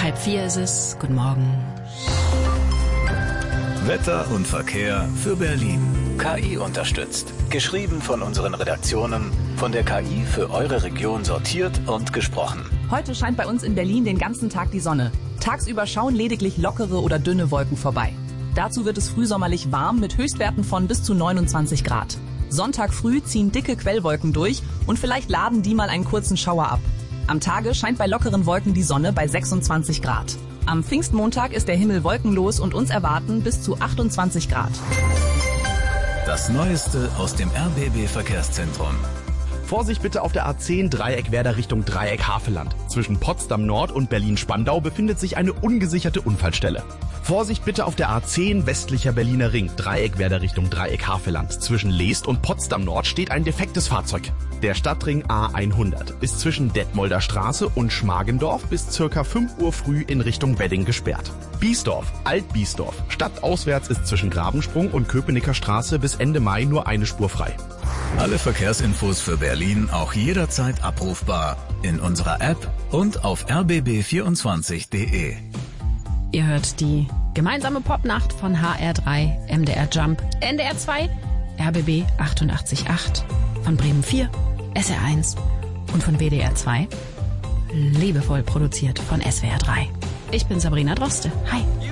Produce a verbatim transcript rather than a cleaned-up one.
Halb vier ist es. Guten Morgen. Wetter und Verkehr für Berlin. K I unterstützt. Geschrieben von unseren Redaktionen, von der K I für eure Region sortiert und gesprochen. Heute scheint bei uns in Berlin den ganzen Tag die Sonne. Tagsüber schauen lediglich lockere oder dünne Wolken vorbei. Dazu wird es frühsommerlich warm mit Höchstwerten von bis zu neunundzwanzig Grad. Sonntag früh ziehen dicke Quellwolken durch und vielleicht laden die mal einen kurzen Schauer ab. Am Tage scheint bei lockeren Wolken die Sonne bei sechsundzwanzig Grad. Am Pfingstmontag ist der Himmel wolkenlos und uns erwarten bis zu achtundzwanzig Grad. Das Neueste aus dem R B B-Verkehrszentrum. Vorsicht bitte auf der A zehn Dreieck-Werder Richtung Dreieck-Havelland. Zwischen Potsdam Nord und Berlin-Spandau befindet sich eine ungesicherte Unfallstelle. Vorsicht bitte auf der A zehn westlicher Berliner Ring, Dreieck-Werder Richtung Dreieck-Havelland. Zwischen Leest und Potsdam Nord steht ein defektes Fahrzeug. Der Stadtring A hundert ist zwischen Detmolder Straße und Schmargendorf bis circa fünf Uhr früh in Richtung Wedding gesperrt. Biesdorf, Alt-Biesdorf, stadtauswärts ist zwischen Grabensprung und Köpenicker Straße bis Ende Mai nur eine Spur frei. Alle Verkehrsinfos für Berlin auch jederzeit abrufbar in unserer App und auf r b b vierundzwanzig punkt d e. Ihr hört die gemeinsame Popnacht von H R drei, M D R Jump, N D R zwei, R B B achtundachtzig Komma acht, von Bremen vier, S R eins und von W D R zwei. Liebevoll produziert von S W R drei. Ich bin Sabrina Droste. Hi.